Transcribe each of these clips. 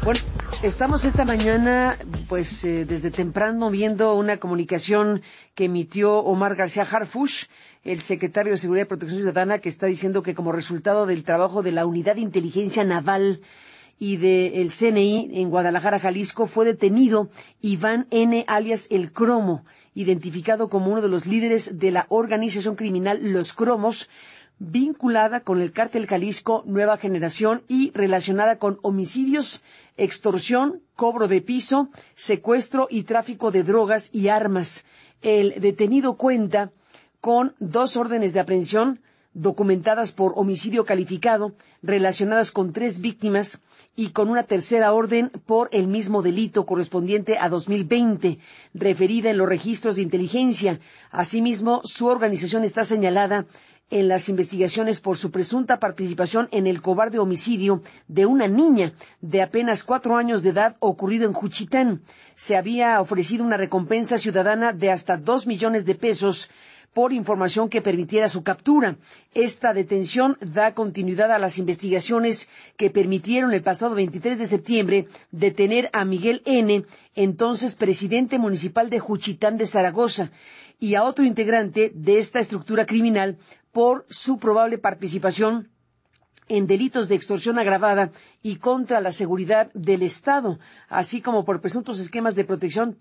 Bueno, estamos esta mañana, pues desde temprano viendo una comunicación que emitió Omar García Harfuch, el secretario de Seguridad y Protección Ciudadana, que está diciendo que como resultado del trabajo de la Unidad de Inteligencia Naval y del CNI en Guadalajara, Jalisco, fue detenido Iván N., alias El Cromo, identificado como uno de los líderes de la organización criminal Los Cromos, vinculada con el Cártel Jalisco Nueva Generación y relacionada con homicidios, extorsión, cobro de piso, secuestro y tráfico de drogas y armas. El detenido cuenta con 2 órdenes de aprehensión documentadas por homicidio calificado, relacionadas con 3 víctimas, y con una tercera orden por el mismo delito correspondiente a 2020, referida en los registros de inteligencia. Asimismo, su organización está señalada en las investigaciones por su presunta participación en el cobarde homicidio de una niña de apenas 4 años de edad ocurrido en Juchitán. Se había ofrecido una recompensa ciudadana de hasta 2 millones de pesos por información que permitiera su captura. Esta detención da continuidad a las investigaciones que permitieron el pasado 23 de septiembre detener a Miguel N., entonces presidente municipal de Juchitán de Zaragoza, y a otro integrante de esta estructura criminal por su probable participación en delitos de extorsión agravada y contra la seguridad del Estado, así como por presuntos esquemas de protección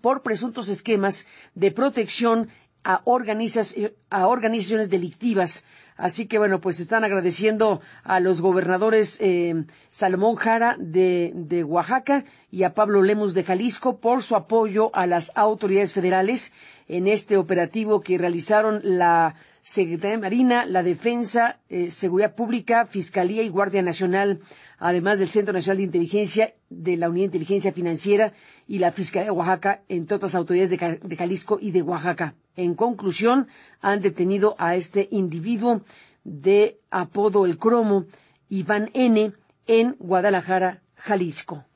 a organizaciones delictivas. Así que, bueno, pues están agradeciendo a los gobernadores Salomón Jara de Oaxaca y a Pablo Lemus de Jalisco por su apoyo a las autoridades federales en este operativo que realizaron la Secretaría de Marina, la Defensa, Seguridad Pública, Fiscalía y Guardia Nacional, además del Centro Nacional de Inteligencia, de la Unidad de Inteligencia Financiera y la Fiscalía de Oaxaca, entre otras autoridades de Jalisco y de Oaxaca. En conclusión, han detenido a este individuo de apodo El Cromo, Iván N., en Guadalajara, Jalisco.